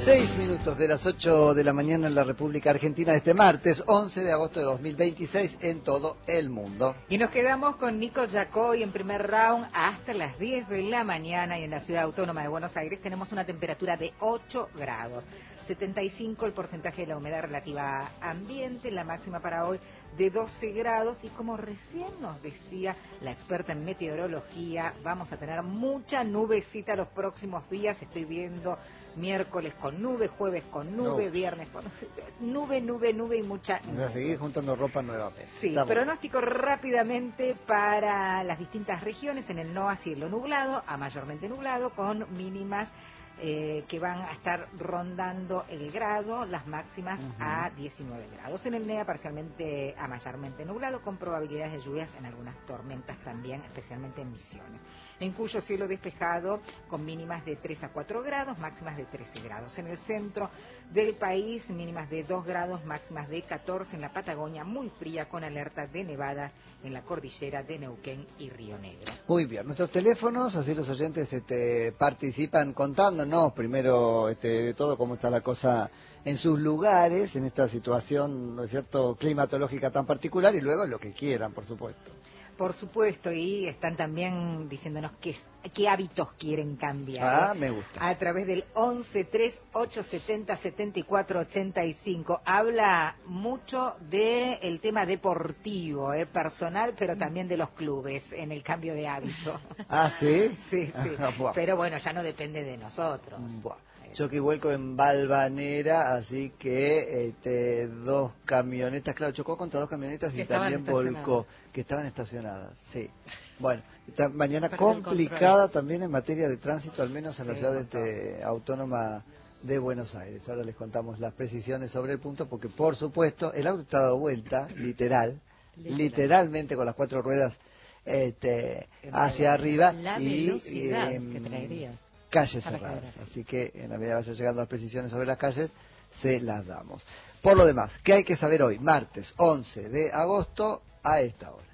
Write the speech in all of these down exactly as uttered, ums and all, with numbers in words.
Seis minutos de las ocho de la mañana en la República Argentina de este martes, once de agosto de dos mil veintiséis en todo el mundo. Y nos quedamos con Nico Yacoy en primer round hasta las diez de la mañana y en la Ciudad Autónoma de Buenos Aires tenemos una temperatura de ocho grados. setenta y cinco el porcentaje de la humedad relativa ambiente, la máxima para hoy de doce grados y como recién nos decía la experta en meteorología, vamos a tener mucha nubecita los próximos días. Estoy viendo miércoles con nube, jueves con nube, no. viernes con nube, nube, nube y mucha nube. Vamos a seguir juntando ropa nuevamente. Sí, Estamos. Pronóstico rápidamente para las distintas regiones. En el NOA cielo nublado, a mayormente nublado, con mínimas Eh, que van a estar rondando el grado, las máximas uh-huh. a diecinueve grados. En el NEA parcialmente a mayormente nublado, con probabilidades de lluvias en algunas tormentas también, especialmente en Misiones. En Cuyo cielo despejado, con mínimas de tres a cuatro grados, máximas de trece grados. En el centro del país, mínimas de dos grados, máximas de catorce. En la Patagonia, muy fría, con alerta de nevada en la cordillera de Neuquén y Río Negro. Muy bien, nuestros teléfonos, así los oyentes este, participan contándonos primero este, de todo cómo está la cosa en sus lugares, en esta situación, ¿no es cierto?, climatológica tan particular, y luego lo que quieran, por supuesto. Por supuesto, y están también diciéndonos qué, qué hábitos quieren cambiar. Ah, me gusta. A través del once tres ocho setenta setenta y cuatro ochenta y cinco. Habla mucho del tema deportivo, eh, personal, pero también de los clubes en el cambio de hábito. ¿Ah, sí? Sí, sí. Wow. Pero bueno, ya no depende de nosotros. Wow. Choque y vuelco en Valvanera, así que este, dos camionetas, claro, chocó contra dos camionetas y también volcó, que estaban estacionadas, sí. Bueno, esta mañana complicada también en materia de tránsito, al menos en sí, la ciudad este, autónoma de Buenos Aires. Ahora les contamos las precisiones sobre el punto, porque por supuesto el auto está dado vuelta, literal, literal. literalmente con las cuatro ruedas este, hacia arriba. La y, velocidad eh, que traería. Calles cerradas, así que en la medida que vayan llegando las precisiones sobre las calles, se las damos. Por lo demás, ¿qué hay que saber hoy? Martes once de agosto a esta hora.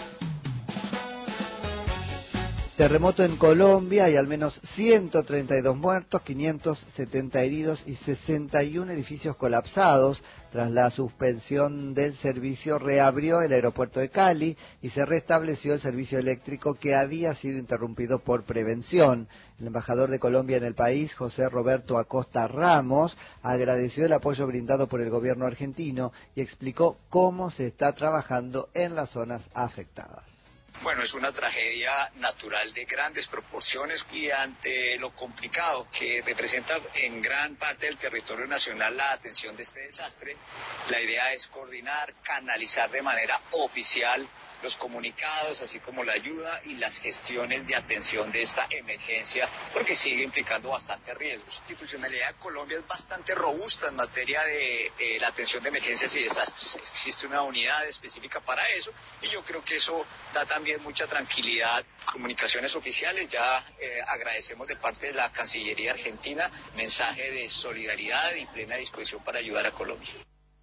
Terremoto en Colombia, hay al menos ciento treinta y dos muertos, quinientos setenta heridos y sesenta y uno edificios colapsados. Tras la suspensión del servicio, reabrió el aeropuerto de Cali y se restableció el servicio eléctrico que había sido interrumpido por prevención. El embajador de Colombia en el país, José Roberto Acosta Ramos, agradeció el apoyo brindado por el gobierno argentino y explicó cómo se está trabajando en las zonas afectadas. Bueno, es una tragedia natural de grandes proporciones y ante lo complicado que representa en gran parte del territorio nacional la atención de este desastre, la idea es coordinar, canalizar de manera oficial los comunicados, así como la ayuda y las gestiones de atención de esta emergencia, porque sigue implicando bastantes riesgos. La institucionalidad de Colombia es bastante robusta en materia de eh, la atención de emergencias y desastres. Existe una unidad específica para eso y yo creo que eso da también mucha tranquilidad. Comunicaciones oficiales, ya eh, agradecemos de parte de la Cancillería Argentina mensaje de solidaridad y plena disposición para ayudar a Colombia.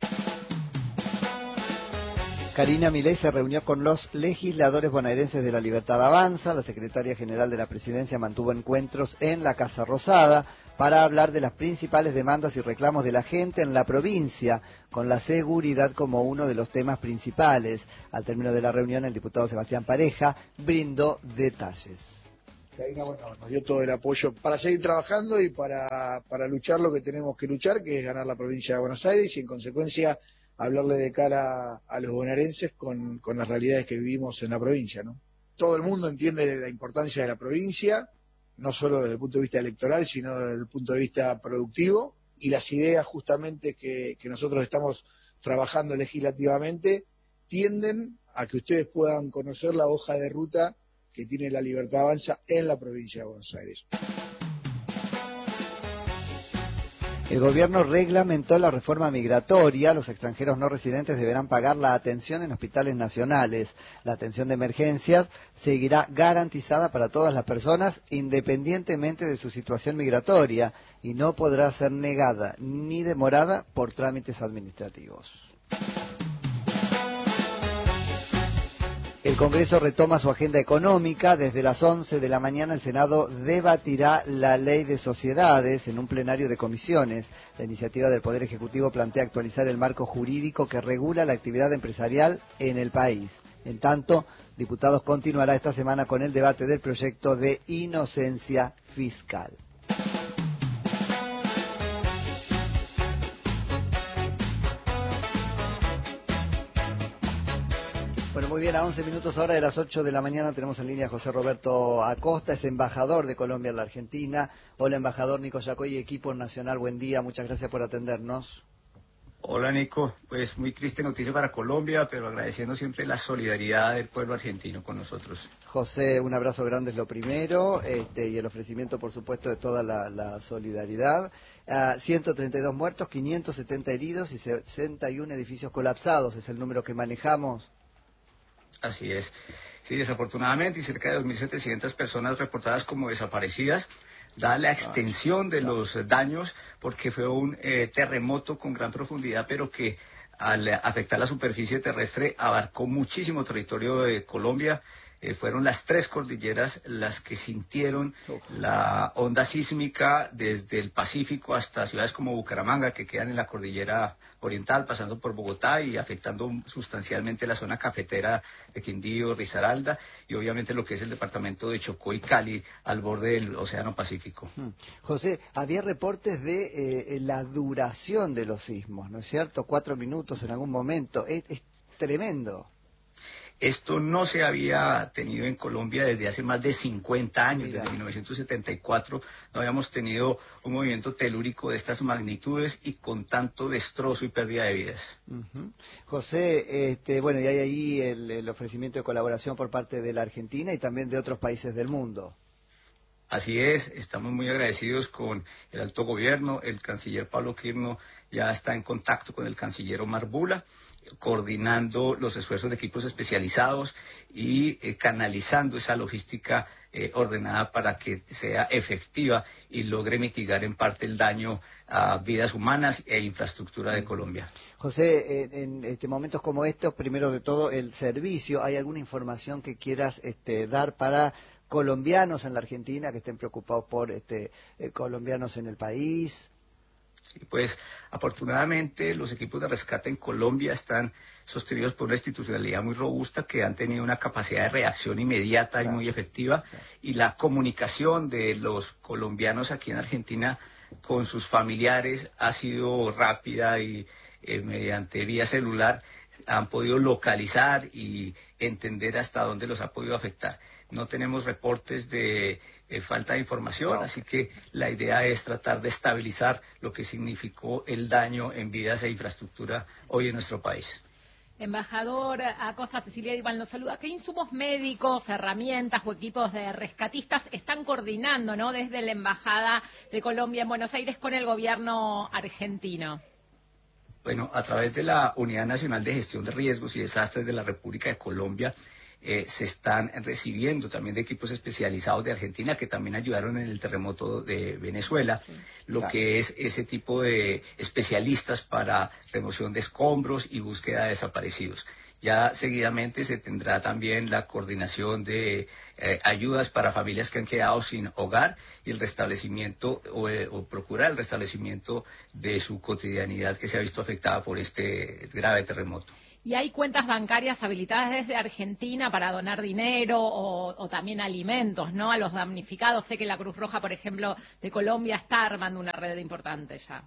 Karina Milei se reunió con los legisladores bonaerenses de La Libertad Avanza. La secretaria general de la presidencia mantuvo encuentros en la Casa Rosada para hablar de las principales demandas y reclamos de la gente en la provincia, con la seguridad como uno de los temas principales. Al término de la reunión, el diputado Sebastián Pareja brindó detalles. Karina, bueno, nos dio todo el apoyo para seguir trabajando y para, para luchar lo que tenemos que luchar, que es ganar la provincia de Buenos Aires y, en consecuencia, hablarle de cara a los bonaerenses con, con las realidades que vivimos en la provincia, ¿no? Todo el mundo entiende la importancia de la provincia, no solo desde el punto de vista electoral, sino desde el punto de vista productivo, y las ideas justamente que, que nosotros estamos trabajando legislativamente tienden a que ustedes puedan conocer la hoja de ruta que tiene La Libertad Avanza en la provincia de Buenos Aires. El gobierno reglamentó la reforma migratoria. Los extranjeros no residentes deberán pagar la atención en hospitales nacionales. La atención de emergencias seguirá garantizada para todas las personas, independientemente de su situación migratoria, y no podrá ser negada ni demorada por trámites administrativos. El Congreso retoma su agenda económica. Desde las once de la mañana el Senado debatirá la ley de sociedades en un plenario de comisiones. La iniciativa del Poder Ejecutivo plantea actualizar el marco jurídico que regula la actividad empresarial en el país. En tanto, diputados continuará esta semana con el debate del proyecto de inocencia fiscal. Bueno, muy bien, a once minutos ahora de las ocho de la mañana tenemos en línea a José Roberto Acosta, es embajador de Colombia en la Argentina. Hola, embajador Nico Yacoy, equipo nacional, buen día, muchas gracias por atendernos. Hola Nico, pues muy triste noticia para Colombia, pero agradeciendo siempre la solidaridad del pueblo argentino con nosotros. José, un abrazo grande es lo primero, este, y el ofrecimiento por supuesto de toda la, la solidaridad. Uh, ciento treinta y dos muertos, quinientos setenta heridos y sesenta y uno edificios colapsados, es el número que manejamos. Así es. Sí, desafortunadamente, y cerca de dos mil setecientas personas reportadas como desaparecidas, dada la extensión de los daños, porque fue un eh, terremoto con gran profundidad, pero que al afectar la superficie terrestre abarcó muchísimo territorio de Colombia. Eh, fueron las tres cordilleras las que sintieron la onda sísmica desde el Pacífico hasta ciudades como Bucaramanga, que quedan en la cordillera oriental, pasando por Bogotá y afectando sustancialmente la zona cafetera de Quindío, Risaralda y obviamente lo que es el departamento de Chocó y Cali al borde del Océano Pacífico. José, había reportes de eh, la duración de los sismos, ¿no es cierto? Cuatro minutos en algún momento, es, es tremendo. Esto no se había tenido en Colombia desde hace más de cincuenta años, Mira. Desde mil novecientos setenta y cuatro no habíamos tenido un movimiento telúrico de estas magnitudes y con tanto destrozo y pérdida de vidas. Uh-huh. José, este, bueno, y hay ahí el, el ofrecimiento de colaboración por parte de la Argentina y también de otros países del mundo. Así es, estamos muy agradecidos con el alto gobierno, el canciller Pablo Quirno ya está en contacto con el canciller Omar Bula, coordinando los esfuerzos de equipos especializados y eh, canalizando esa logística eh, ordenada para que sea efectiva y logre mitigar en parte el daño a vidas humanas e infraestructura de Colombia. José, eh, en este, momentos como estos, primero de todo, el servicio, ¿hay alguna información que quieras este, dar para colombianos en la Argentina que estén preocupados por este, eh, colombianos en el país? Sí, pues afortunadamente los equipos de rescate en Colombia están sostenidos por una institucionalidad muy robusta que han tenido una capacidad de reacción inmediata claro, y muy efectiva claro. Y la comunicación de los colombianos aquí en Argentina con sus familiares ha sido rápida y eh, mediante vía celular han podido localizar y entender hasta dónde los ha podido afectar. No tenemos reportes de eh, falta de información, no. Así que la idea es tratar de estabilizar lo que significó el daño en vidas e infraestructura hoy en nuestro país. Embajador Acosta, Cecilia Iván nos saluda. ¿Qué insumos médicos, herramientas o equipos de rescatistas están coordinando, ¿no? desde la Embajada de Colombia en Buenos Aires con el gobierno argentino? Bueno, a través de la Unidad Nacional de Gestión de Riesgos y Desastres de la República de Colombia, eh, se están recibiendo también de equipos especializados de Argentina que también ayudaron en el terremoto de Venezuela, sí, lo claro. que es ese tipo de especialistas para remoción de escombros y búsqueda de desaparecidos. Ya seguidamente se tendrá también la coordinación de eh, ayudas para familias que han quedado sin hogar y el restablecimiento o, eh, o procurar el restablecimiento de su cotidianidad que se ha visto afectada por este grave terremoto. ¿Y hay cuentas bancarias habilitadas desde Argentina para donar dinero o, o también alimentos, ¿no? a los damnificados? Sé que la Cruz Roja, por ejemplo, de Colombia está armando una red importante ya.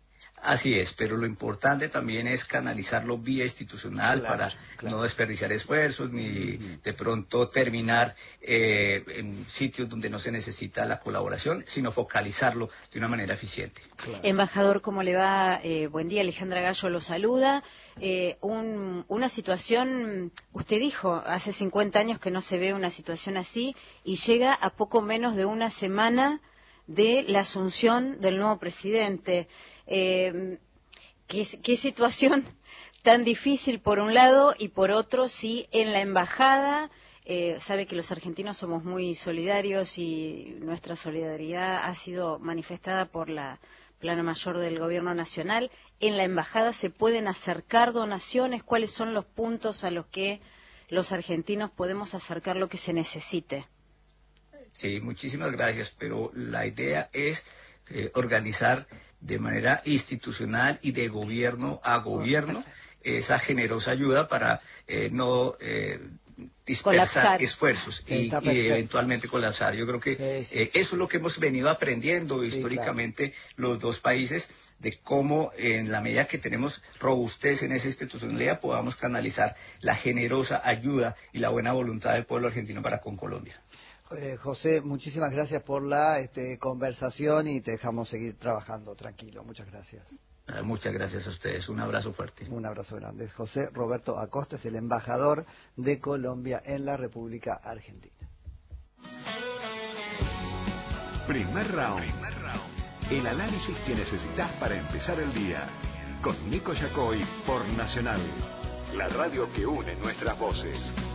Así es, pero lo importante también es canalizarlo vía institucional claro, para claro. no desperdiciar esfuerzos ni uh-huh. de pronto terminar eh, en sitios donde no se necesita la colaboración, sino focalizarlo de una manera eficiente. Claro. Embajador, ¿cómo le va? Eh, buen día, Alejandra Gallo lo saluda. Eh, un, una situación, usted dijo, hace cincuenta años que no se ve una situación así y llega a poco menos de una semana de la asunción del nuevo presidente. Eh, ¿qué, qué situación tan difícil por un lado y por otro si en la embajada eh, sabe que los argentinos somos muy solidarios y nuestra solidaridad ha sido manifestada por la plana mayor del gobierno nacional? ¿En la embajada se pueden acercar donaciones? ¿Cuáles son los puntos a los que los argentinos podemos acercar lo que se necesite. Sí, muchísimas gracias, pero la idea es eh, organizar de manera institucional y de gobierno a gobierno oh, esa generosa ayuda para eh, no eh, dispersar colapsar. esfuerzos y, y eventualmente colapsar. Yo creo que sí, sí, eh, sí, eso sí. es lo que hemos venido aprendiendo sí, históricamente claro. los dos países, de cómo en la medida que tenemos robustez en esa institucionalidad podamos canalizar la generosa ayuda y la buena voluntad del pueblo argentino para con Colombia. Eh, José, muchísimas gracias por la este, conversación y te dejamos seguir trabajando tranquilo. Muchas gracias. Eh, muchas gracias a ustedes. Un abrazo fuerte. Un abrazo grande. José Roberto Acosta es el embajador de Colombia en la República Argentina. Primer round. Primer round. El análisis que necesitas para empezar el día. Con Nico Yacoy por Nacional. La radio que une nuestras voces.